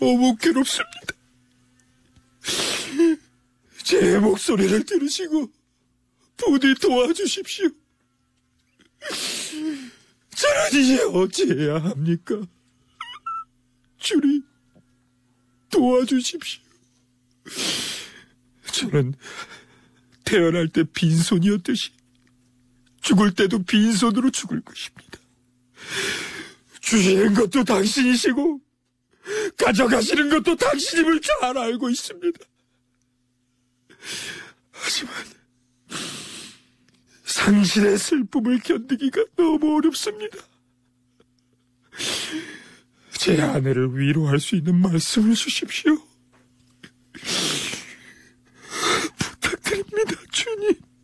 너무 괴롭습니다. 제 목소리를 들으시고 부디 도와주십시오. 저는 이제 어찌해야 합니까? 주님, 도와주십시오. 저는 태어날 때 빈손이었듯이 죽을 때도 빈손으로 죽을 것입니다. 주시는 것도 당신이시고 가져가시는 것도 당신임을 잘 알고 있습니다. 하지만 상실의 슬픔을 견디기가 너무 어렵습니다. 제 아내를 위로할 수 있는 말씀을 주십시오.